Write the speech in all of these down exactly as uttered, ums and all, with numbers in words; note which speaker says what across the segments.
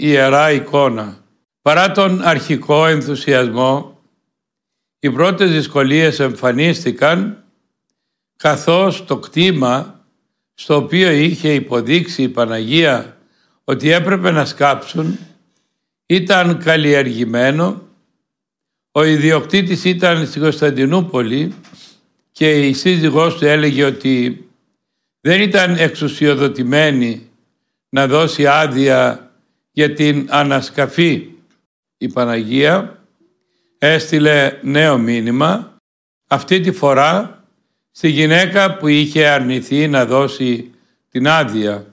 Speaker 1: ιερά εικόνα. Παρά τον αρχικό ενθουσιασμό, οι πρώτες δυσκολίες εμφανίστηκαν καθώς το κτήμα στο οποίο είχε υποδείξει η Παναγία ότι έπρεπε να σκάψουν ήταν καλλιεργημένο, ο ιδιοκτήτης ήταν στην Κωνσταντινούπολη και η σύζυγός του έλεγε ότι δεν ήταν εξουσιοδοτημένη να δώσει άδεια για την ανασκαφή. Η Παναγία έστειλε νέο μήνυμα, αυτή τη φορά στη γυναίκα που είχε αρνηθεί να δώσει την άδεια.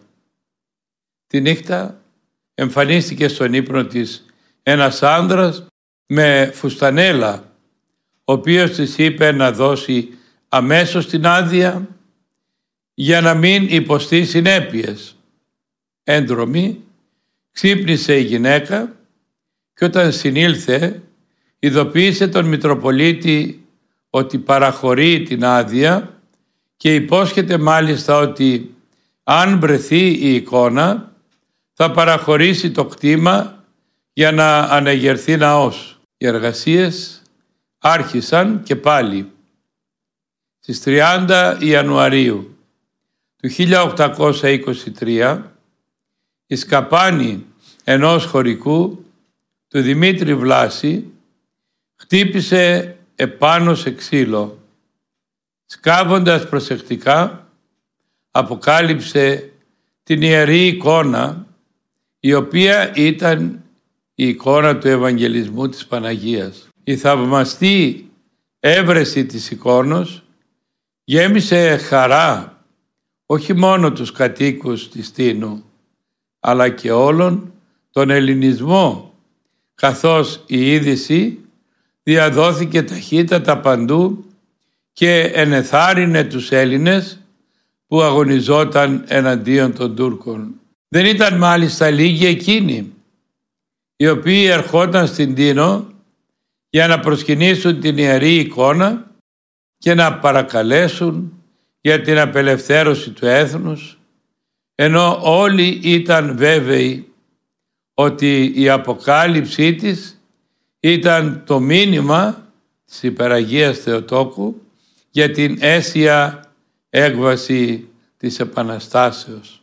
Speaker 1: Τη νύχτα εμφανίστηκε στον ύπνο της ένας άνδρας με φουστανέλα, ο οποίος της είπε να δώσει αμέσως την άδεια για να μην υποστεί συνέπειες. Έντρομη, ξύπνησε η γυναίκα και όταν συνήλθε ειδοποίησε τον Μητροπολίτη ότι παραχωρεί την άδεια και υπόσχεται μάλιστα ότι αν βρεθεί η εικόνα θα παραχωρήσει το κτήμα για να αναγερθεί ναός. Οι εργασίες άρχισαν και πάλι. Στις τριάντα Ιανουαρίου του χίλια οκτακόσια είκοσι τρία η σκαπάνη ενός χωρικού του Δημήτρη Βλάση χτύπησε επάνω σε ξύλο. Σκάβοντας προσεκτικά αποκάλυψε την ιερή εικόνα, η οποία ήταν η εικόνα του Ευαγγελισμού της Παναγίας. Η θαυμαστή έβρεση της εικόνος γέμισε χαρά όχι μόνο τους κατοίκους της Τίνου, αλλά και όλον τον ελληνισμό, καθώς η είδηση διαδόθηκε ταχύτατα παντού και ενεθάρρυνε τους Έλληνες που αγωνιζόταν εναντίον των Τούρκων. Δεν ήταν μάλιστα λίγοι εκείνοι οι οποίοι ερχόταν στην Τίνο για να προσκυνήσουν την ιερή εικόνα και να παρακαλέσουν για την απελευθέρωση του έθνους, ενώ όλοι ήταν βέβαιοι ότι η αποκάλυψή της ήταν το μήνυμα της Υπεραγίας Θεοτόκου για την αίσια έκβαση της Επαναστάσεως.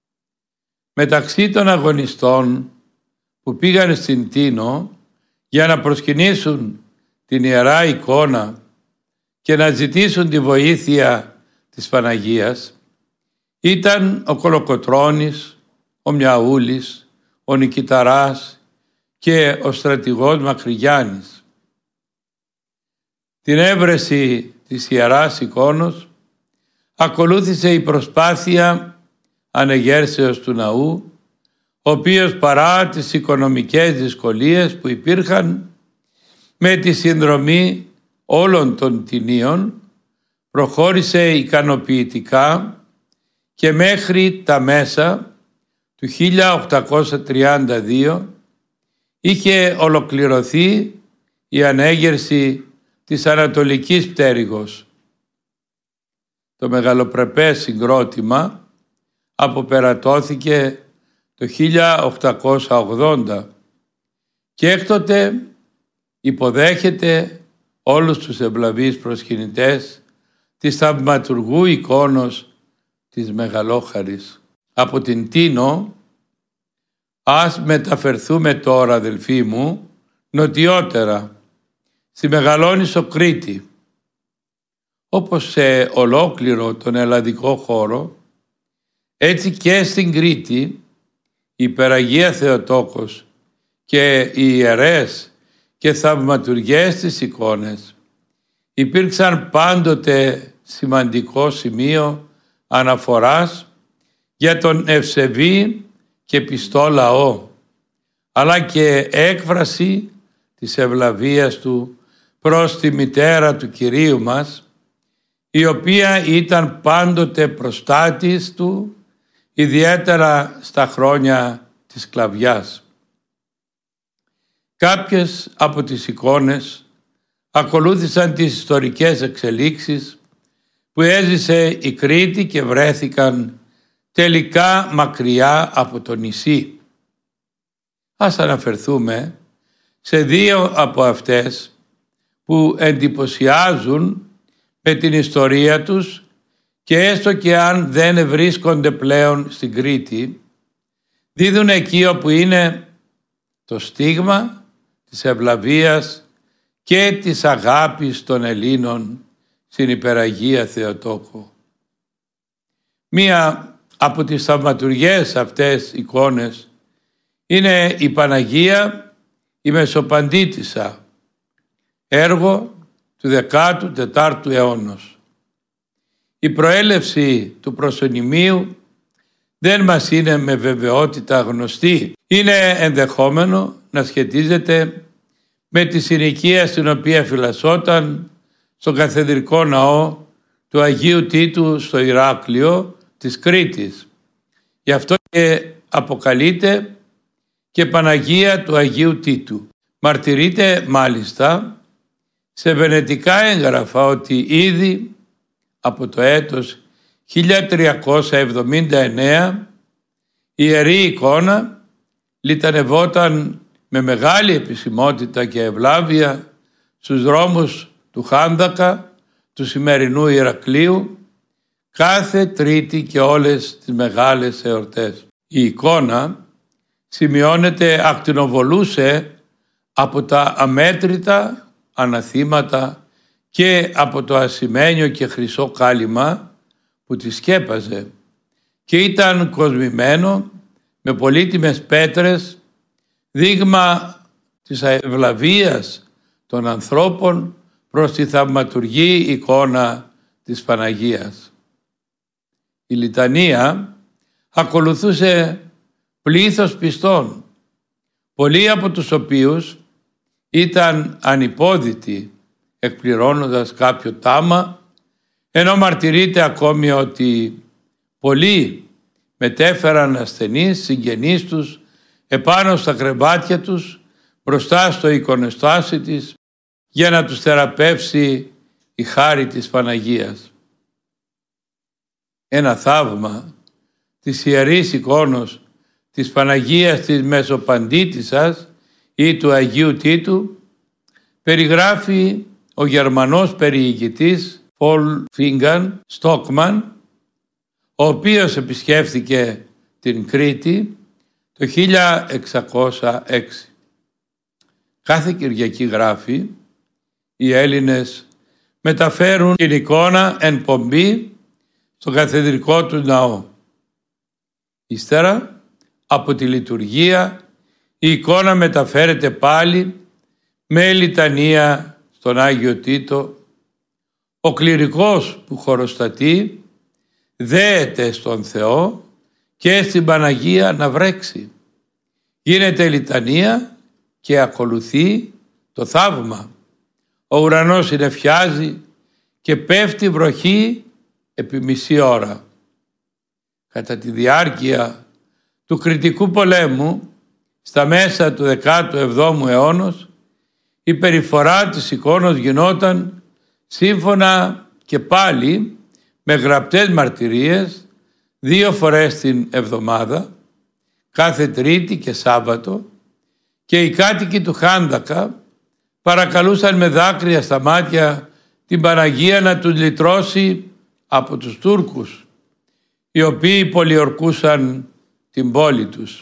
Speaker 1: Μεταξύ των αγωνιστών που πήγαν στην Τίνο για να προσκυνήσουν την ιερά εικόνα και να ζητήσουν τη βοήθεια της Παναγίας ήταν ο Κολοκοτρώνης, ο Μιαούλης, ο Νικηταράς και ο στρατηγός Μακρυγιάννης. Την έβρεση της ιεράς εικόνος ακολούθησε η προσπάθεια ανεγέρσεως του ναού, ο οποίος παρά τις οικονομικές δυσκολίες που υπήρχαν, με τη συνδρομή όλων των τινίων προχώρησε ικανοποιητικά και μέχρι τα μέσα του χίλια οκτακόσια τριάντα δύο είχε ολοκληρωθεί η ανέγερση της Ανατολικής Πτέρυγος. Το μεγαλοπρεπές συγκρότημα αποπερατώθηκε το χίλια οκτακόσια ογδόντα και έκτοτε υποδέχεται όλους τους ευλαβείς προσκυνητές της θαυματουργού εικόνος της Μεγαλόχαρης. Από την Τίνο ας μεταφερθούμε τώρα, αδελφοί μου, νοτιότερα, στη Μεγαλόνισσο Κρήτη. Όπως σε ολόκληρο τον ελλαδικό χώρο, έτσι και στην Κρήτη η Υπεραγία Θεοτόκος και οι ιερές και θαυματουργές της εικόνες υπήρξαν πάντοτε σημαντικό σημείο αναφοράς για τον ευσεβή και πιστό λαό, αλλά και έκφραση της ευλαβίας του προς τη μητέρα του Κυρίου μας, η οποία ήταν πάντοτε προστάτης του, ιδιαίτερα στα χρόνια της σκλαβιάς. Κάποιες από τις εικόνες ακολούθησαν τις ιστορικές εξελίξεις που έζησε η Κρήτη και βρέθηκαν τελικά μακριά από το νησί. Ας αναφερθούμε σε δύο από αυτές που εντυπωσιάζουν με την ιστορία τους και έστω και αν δεν βρίσκονται πλέον στην Κρήτη, δίδουν εκεί όπου είναι το στίγμα της ευλαβίας και της αγάπης των Ελλήνων στην υπεραγία Θεοτόκο. Μία από τις θαυματουργές αυτές εικόνες είναι η Παναγία η Μεσοπαντήτισσα, έργο του δεκάτου τετάρτου αιώνος. Η προέλευση του προσωνυμίου δεν μας είναι με βεβαιότητα γνωστή. Είναι ενδεχόμενο να σχετίζεται με τη συνοικία στην οποία φυλασσόταν στον καθεδρικό ναό του Αγίου Τίτου στο Ηράκλειο της Κρήτης. Γι' αυτό και αποκαλείται και Παναγία του Αγίου Τίτου. Μαρτυρείται μάλιστα σε βενετικά έγγραφα ότι ήδη από το έτος χίλια τριακόσια εβδομήντα εννέα η Ιερή Εικόνα λιτανευόταν με μεγάλη επισημότητα και ευλάβεια στους δρόμους του Χάνδακα, του σημερινού Ηρακλείου, κάθε Τρίτη και όλες τις μεγάλες εορτές. Η εικόνα σημειώνεται, ακτινοβολούσε από τα αμέτρητα αναθήματα και από το ασημένιο και χρυσό κάλυμα που τη σκέπαζε και ήταν κοσμημένο με πολύτιμες πέτρες, δείγμα της ευλαβίας των ανθρώπων προς τη θαυματουργή εικόνα της Παναγίας. Η λιτανία ακολουθούσε πλήθος πιστών, πολλοί από τους οποίους ήταν ανυπόδητοι εκπληρώνοντας κάποιο τάμα, ενώ μαρτυρείται ακόμη ότι πολλοί μετέφεραν ασθενείς συγγενείς τους επάνω στα κρεβάτια τους μπροστά στο εικονοστάσι της για να τους θεραπεύσει η χάρη της Παναγίας. Ένα θαύμα της Ιερής Εικόνος της Παναγίας της Μεσοπαντήτισσας ή του Αγίου Τίτου περιγράφει ο Γερμανός περιηγητής Wolfgang Stockmann, ο οποίος επισκέφθηκε την Κρήτη το χίλια εξακόσια έξι. Κάθε Κυριακή, γράφει, οι Έλληνες μεταφέρουν την εικόνα εν πομπή στο καθεδρικό του ναό. Ύστερα από τη λειτουργία η εικόνα μεταφέρεται πάλι με λιτανία στον Άγιο Τίτο. Ο κληρικός που χωροστατεί δέεται στον Θεό και στην Παναγία να βρέξει. Γίνεται λιτανία και ακολουθεί το θαύμα. Ο ουρανός συννεφιάζει και πέφτει βροχή επί μισή ώρα. Κατά τη διάρκεια του Κρητικού πολέμου, στα μέσα του δεκάτου εβδόμου αιώνος, η περιφορά της εικόνος γινόταν σύμφωνα και πάλι με γραπτές μαρτυρίες δύο φορές την εβδομάδα, κάθε Τρίτη και Σάββατο, και οι κάτοικοι του Χάνδακα παρακαλούσαν με δάκρυα στα μάτια την Παναγία να τους λυτρώσει από τους Τούρκους, οι οποίοι πολιορκούσαν την πόλη τους.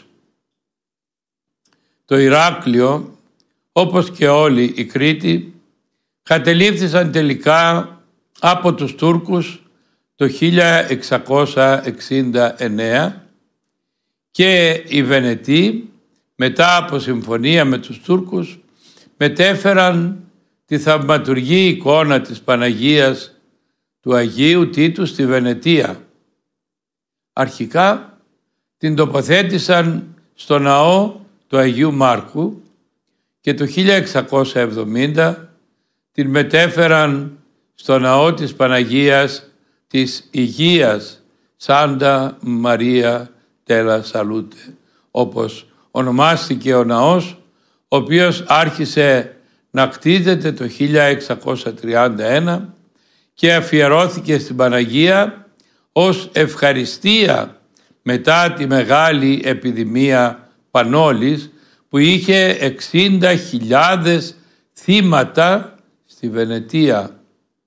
Speaker 1: Το Ηράκλειο, όπως και όλη η Κρήτη, κατελήφθησαν τελικά από τους Τούρκους το χίλια εξακόσια εξήντα εννέα και οι Βενετοί, μετά από συμφωνία με τους Τούρκους, μετέφεραν τη θαυματουργή εικόνα της Παναγίας του Αγίου Τίτου στη Βενετία. Αρχικά την τοποθέτησαν στο ναό του Αγίου Μάρκου και το χίλια εξακόσια εβδομήντα την μετέφεραν στο ναό της Παναγίας της Υγείας Σάντα Μαρία Τέλα Σαλούτε, όπως ονομάστηκε ο ναός, ο οποίος άρχισε να κτίζεται το χίλια εξακόσια τριάντα ένα και αφιερώθηκε στην Παναγία ως ευχαριστία μετά τη μεγάλη επιδημία πανόλης που είχε εξήντα χιλιάδες θύματα στη Βενετία.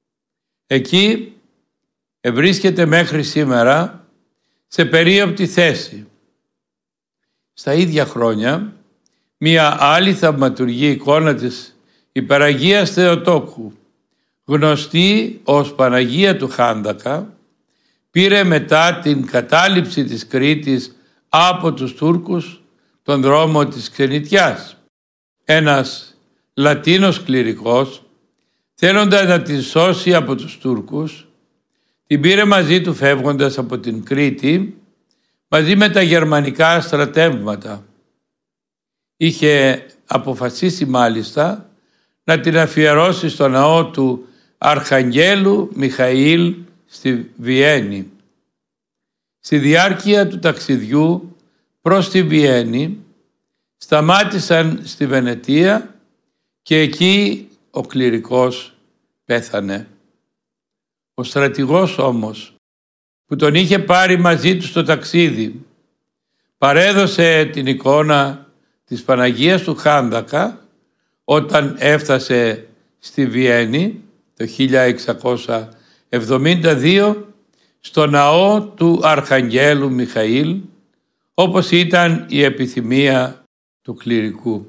Speaker 1: Εκεί βρίσκεται μέχρι σήμερα σε περίοπτη θέση. Στα ίδια χρόνια, μία άλλη θαυματουργή εικόνα της Υπεραγίας Θεοτόκου, γνωστή ως Παναγία του Χάνδακα, πήρε μετά την κατάληψη της Κρήτης από τους Τούρκους τον δρόμο της ξενιτιάς. Ένας Λατίνος κληρικός, θέλοντας να την σώσει από τους Τούρκους, την πήρε μαζί του φεύγοντας από την Κρήτη, μαζί με τα γερμανικά στρατεύματα. Είχε αποφασίσει μάλιστα να την αφιερώσει στο ναό του Αρχαγγέλου Μιχαήλ στη Βιέννη. Στη διάρκεια του ταξιδιού προς τη Βιέννη σταμάτησαν στη Βενετία και εκεί ο κληρικός πέθανε. Ο στρατηγός όμως που τον είχε πάρει μαζί του στο ταξίδι παρέδωσε την εικόνα της Παναγίας του Χάνδακα όταν έφτασε στη Βιέννη το χίλια εξακόσια εβδομήντα δύο στο ναό του Αρχαγγέλου Μιχαήλ, όπως ήταν η επιθυμία του κληρικού.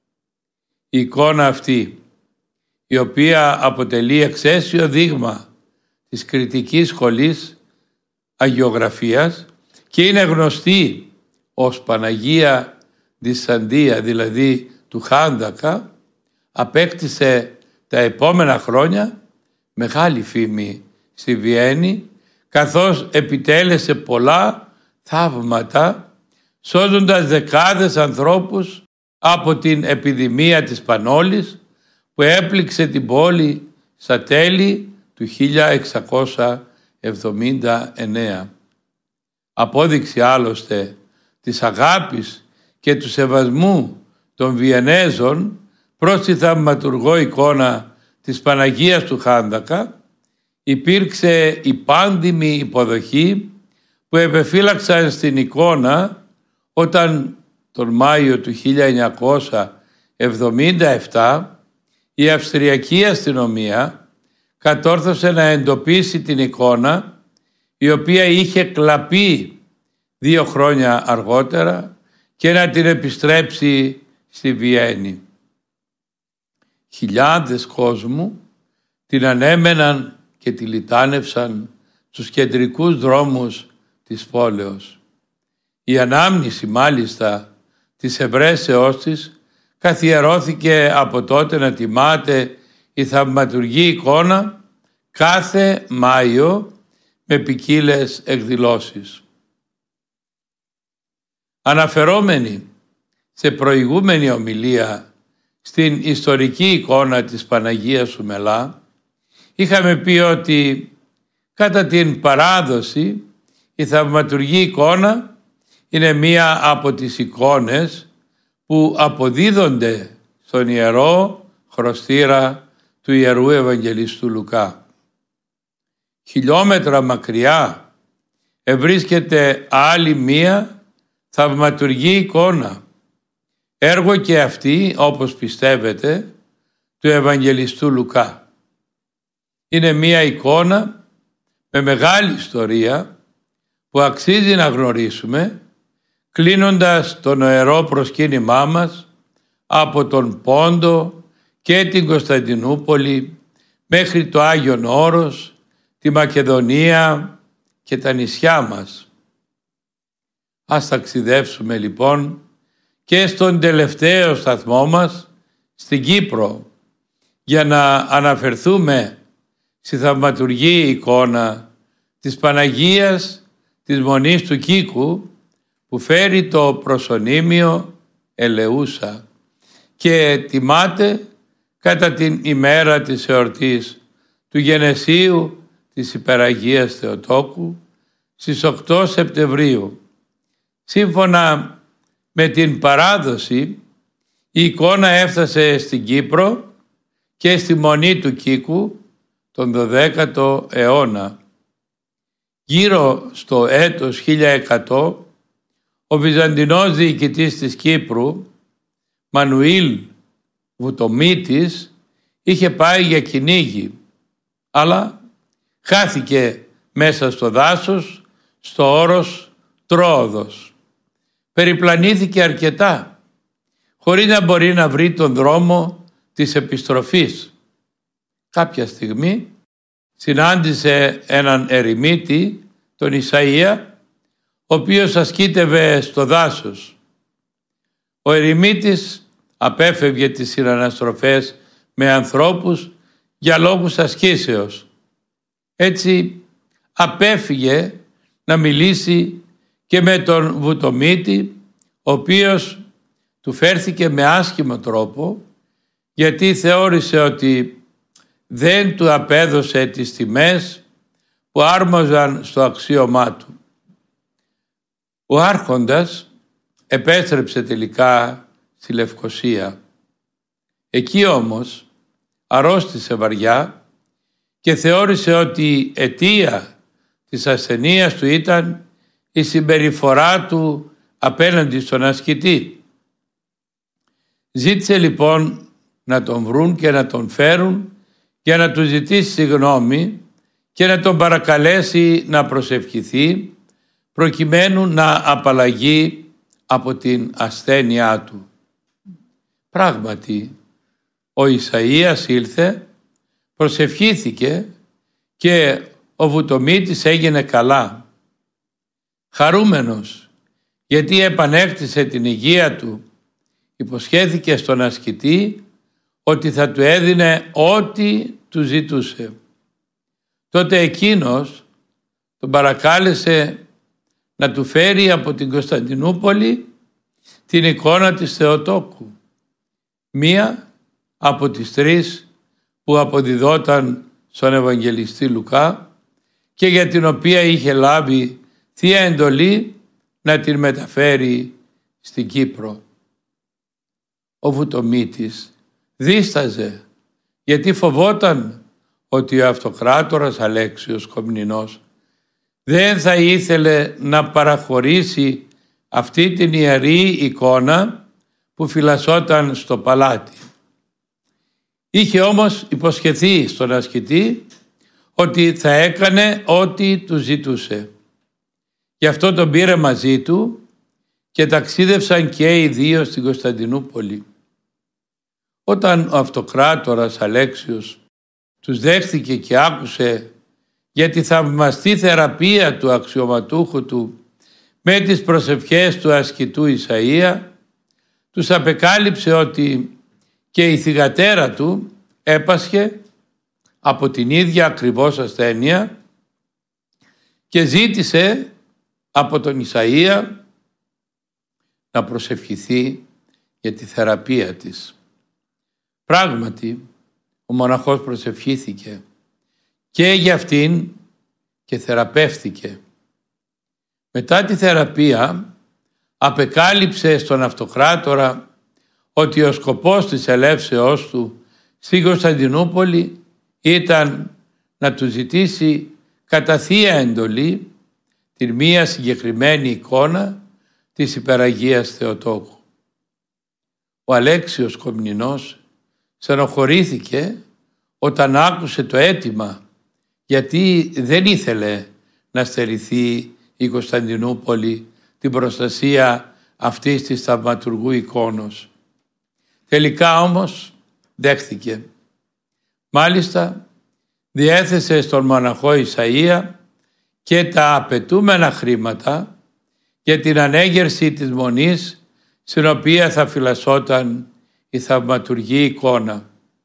Speaker 1: Η εικόνα αυτή, η οποία αποτελεί εξαίσιο δείγμα της Κρητικής Σχολής Αγιογραφίας και είναι γνωστή ως Παναγία Δυσσαντία, δηλαδή του Χάνδακα, απέκτησε τα επόμενα χρόνια μεγάλη φήμη στη Βιέννη, καθώς επιτέλεσε πολλά θαύματα, σώζοντας δεκάδες ανθρώπους από την επιδημία της Πανόλης που έπληξε την πόλη στα τέλη του χίλια εξακόσια εβδομήντα εννέα. Απόδειξη άλλωστε της αγάπης και του σεβασμού των Βιενέζων προς τη θαυματουργό εικόνα της Παναγίας του Χάνδακα υπήρξε η πάντιμη υποδοχή που επεφύλαξαν στην εικόνα όταν τον Μάιο του χίλια εννιακόσια εβδομήντα επτά η Αυστριακή αστυνομία κατόρθωσε να εντοπίσει την εικόνα, η οποία είχε κλαπεί δύο χρόνια αργότερα, και να την επιστρέψει στη Βιέννη. Χιλιάδες κόσμου την ανέμεναν και τη λιτάνευσαν στους κεντρικούς δρόμους της πόλεως. Η ανάμνηση μάλιστα της ευρέσεώς της καθιερώθηκε από τότε να τιμάται η θαυματουργή εικόνα κάθε Μάιο με ποικίλες εκδηλώσεις. Αναφερόμενοι σε προηγούμενη ομιλία στην ιστορική εικόνα της Παναγίας του Μελά, είχαμε πει ότι κατά την παράδοση η θαυματουργή εικόνα είναι μία από τις εικόνες που αποδίδονται στον ιερό χρωστήρα του Ιερού Ευαγγελιστού Λουκά. Χιλιόμετρα μακριά ευρίσκεται άλλη μία θαυματουργή εικόνα, έργο και αυτή, όπως πιστεύετε, του Ευαγγελιστού Λουκά. Είναι μία εικόνα με μεγάλη ιστορία που αξίζει να γνωρίσουμε, κλείνοντας το νοερό προσκύνημά μας από τον Πόντο και την Κωνσταντινούπολη μέχρι το Άγιον Όρος, τη Μακεδονία και τα νησιά μας. Ας ταξιδεύσουμε λοιπόν και στον τελευταίο σταθμό μας, στην Κύπρο, για να αναφερθούμε στη θαυματουργή εικόνα της Παναγίας της Μονής του Κίκου, που φέρει το προσωνύμιο Ελεούσα και τιμάται κατά την ημέρα της εορτής του γενεσίου της Υπεραγίας Θεοτόκου στις οκτώ Σεπτεμβρίου. Σύμφωνα με την παράδοση, η εικόνα έφτασε στην Κύπρο και στη Μονή του Κίκου τον δωδέκατο αιώνα. Γύρω στο έτος χίλια εκατό, ο Βυζαντινός διοικητής της Κύπρου, Μανουήλ Βουτομήτης είχε πάει για κυνήγι, αλλά χάθηκε μέσα στο δάσος, στο όρος Τρόοδος. Περιπλανήθηκε αρκετά, χωρίς να μπορεί να βρει τον δρόμο της επιστροφής. Κάποια στιγμή συνάντησε έναν ερημίτη, τον Ισαΐα, ο οποίος ασκήτευε στο δάσος. Ο ερημίτης απέφευγε τις συναναστροφές με ανθρώπους για λόγους ασκήσεως. Έτσι απέφυγε να μιλήσει και με τον Βουτομήτη, ο οποίος του φέρθηκε με άσχημο τρόπο, γιατί θεώρησε ότι δεν του απέδωσε τις τιμές που άρμοζαν στο αξίωμά του. Ο άρχοντας επέστρεψε τελικά στη Λευκοσία. Εκεί όμως αρρώστησε βαριά και θεώρησε ότι η αιτία της ασθενείας του ήταν η συμπεριφορά του απέναντι στον ασκητή. Ζήτησε λοιπόν να τον βρουν και να τον φέρουν για να του ζητήσει συγγνώμη και να τον παρακαλέσει να προσευχηθεί προκειμένου να απαλλαγεί από την ασθένειά του. Πράγματι, ο Ισαΐας ήλθε, προσευχήθηκε και ο Βουτομήτης έγινε καλά. Χαρούμενος, γιατί επανέκτησε την υγεία του, υποσχέθηκε στον ασκητή ότι θα του έδινε ό,τι του ζητούσε. Τότε εκείνος τον παρακάλεσε να του φέρει από την Κωνσταντινούπολη την εικόνα της Θεοτόκου, μία από τις τρεις που αποδιδόταν στον Ευαγγελιστή Λουκά και για την οποία είχε λάβει θεία εντολή να την μεταφέρει στην Κύπρο. Ο Βουτομήτης δίσταζε, γιατί φοβόταν ότι ο αυτοκράτορας Αλέξιος Κομνηνός δεν θα ήθελε να παραχωρήσει αυτή την ιερή εικόνα που φυλασσόταν στο παλάτι. Είχε όμως υποσχεθεί στον ασκητή ότι θα έκανε ό,τι του ζητούσε. Γι' αυτό τον πήρε μαζί του και ταξίδευσαν και οι δύο στην Κωνσταντινούπολη. Όταν ο αυτοκράτορας Αλέξιος τους δέχθηκε και άκουσε για τη θαυμαστή θεραπεία του αξιωματούχου του με τις προσευχές του ασκητού Ισαΐα, τους απεκάλυψε ότι και η θυγατέρα του έπασχε από την ίδια ακριβώς ασθένεια και ζήτησε από τον Ισαΐα να προσευχηθεί για τη θεραπεία της. Πράγματι, ο μοναχός προσευχήθηκε και για αυτήν και θεραπεύθηκε. Μετά τη θεραπεία απεκάλυψε στον αυτοκράτορα ότι ο σκοπός της ελεύσεώς του στην Κωνσταντινούπολη ήταν να του ζητήσει κατά θεία εντολή την μία συγκεκριμένη εικόνα της Υπεραγίας Θεοτόκου. Ο Αλέξιος Κομνηνός στενοχωρήθηκε όταν άκουσε το αίτημα, γιατί δεν ήθελε να στερηθεί η Κωνσταντινούπολη την προστασία αυτής της θαυματουργού εικόνος. Τελικά όμως δέχθηκε. Μάλιστα διέθεσε στον μοναχό Ισαΐα και τα απαιτούμενα χρήματα για την ανέγερση της μονής στην οποία θα φυλασσόταν η θαυματουργή εικόνα.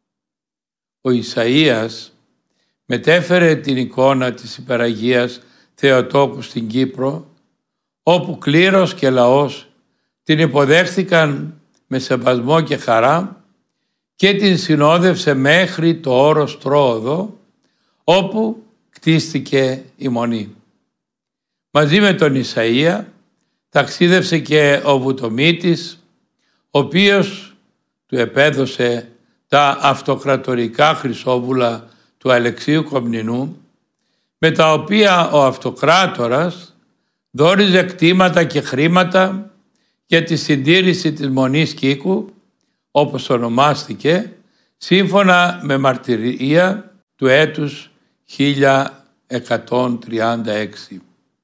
Speaker 1: Ο Ισαΐας μετέφερε την εικόνα της Υπεραγίας Θεοτόκου στην Κύπρο, όπου κλήρος και λαός την υποδέχθηκαν με σεβασμό και χαρά και την συνόδευσε μέχρι το όρος Τρόοδο, όπου κτίστηκε η μονή. Μαζί με τον Ισαΐα ταξίδευσε και ο Βουτομήτης, ο οποίος του επέδωσε τα αυτοκρατορικά χρυσόβουλα του Αλεξίου Κομνηνού, με τα οποία ο αυτοκράτορας δόριζε κτήματα και χρήματα για τη συντήρηση της Μονής Κίκου όπως ονομάστηκε, σύμφωνα με μαρτυρία του έτους χίλια εκατόν τριάντα έξι.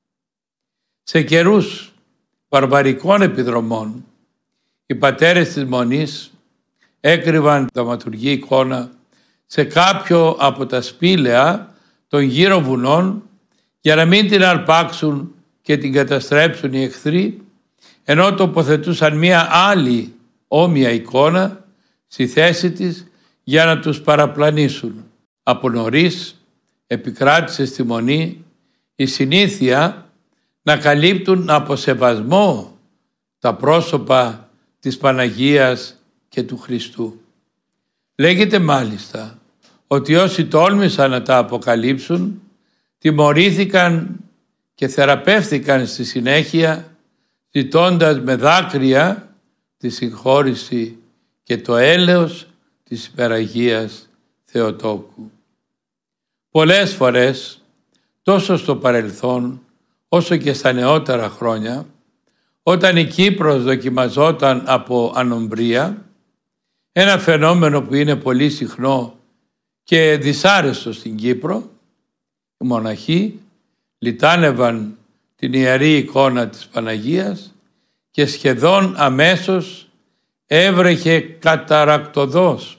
Speaker 1: Σε καιρούς βαρβαρικών επιδρομών, οι πατέρες της Μονής έκρυβαν δραματουργή εικόνα σε κάποιο από τα σπήλαια των γύρω βουνών για να μην την αρπάξουν και την καταστρέψουν οι εχθροί, ενώ τοποθετούσαν μία άλλη όμοια εικόνα στη θέση της για να τους παραπλανήσουν. Από νωρίς επικράτησε στη Μονή η συνήθεια να καλύπτουν από σεβασμό τα πρόσωπα της Παναγίας και του Χριστού. Λέγεται μάλιστα ότι όσοι τόλμησαν να τα αποκαλύψουν τιμωρήθηκαν και θεραπεύθηκαν στη συνέχεια, ζητώντας με δάκρυα τη συγχώρηση και το έλεος της Υπεραγίας Θεοτόκου. Πολλές φορές, τόσο στο παρελθόν όσο και στα νεότερα χρόνια, όταν η Κύπρος δοκιμαζόταν από ανομβρία, ένα φαινόμενο που είναι πολύ συχνό και δυσάρεστο στην Κύπρο, οι μοναχοί λιτάνευαν την ιερή εικόνα της Παναγίας και σχεδόν αμέσως έβρεχε καταρακτωδώς.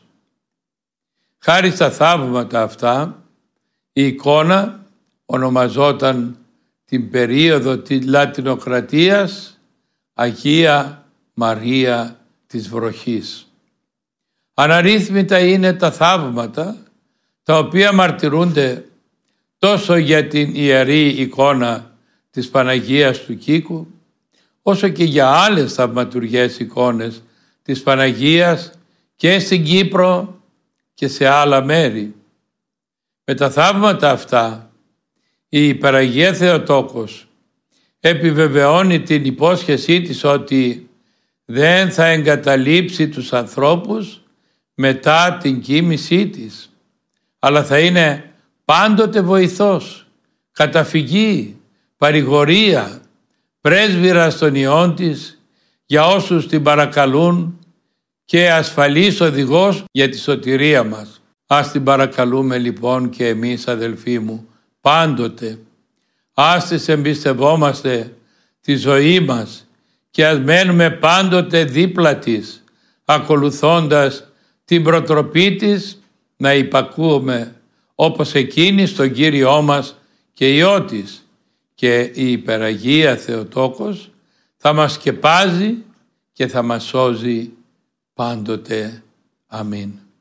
Speaker 1: Χάρη στα θαύματα αυτά, η εικόνα ονομαζόταν την περίοδο της Λατινοκρατίας Αγία Μαρία της Βροχής. Αναρρύθμιτα είναι τα θαύματα τα οποία μαρτυρούνται τόσο για την ιερή εικόνα της Παναγίας του Κίκου, όσο και για άλλες θαυματουργές εικόνες της Παναγίας και στην Κύπρο και σε άλλα μέρη. Με τα θαύματα αυτά η Υπεραγία Θεοτόκος επιβεβαιώνει την υπόσχεσή της ότι δεν θα εγκαταλείψει τους ανθρώπους μετά την κοίμησή της, αλλά θα είναι πάντοτε βοηθός, καταφυγή, παρηγορία, πρέσβυρας των ιών της για όσους την παρακαλούν και ασφαλής οδηγός για τη σωτηρία μας. Ας την παρακαλούμε λοιπόν και εμείς, αδελφοί μου, πάντοτε. Ας της εμπιστευόμαστε τη ζωή μας και ας μένουμε πάντοτε δίπλα της, ακολουθώντας την προτροπή της να υπακούουμε όπως εκείνη στον Κύριό μας και Υιό της, και η Υπεραγία Θεοτόκος θα μας σκεπάζει και θα μας σώζει πάντοτε. Αμήν.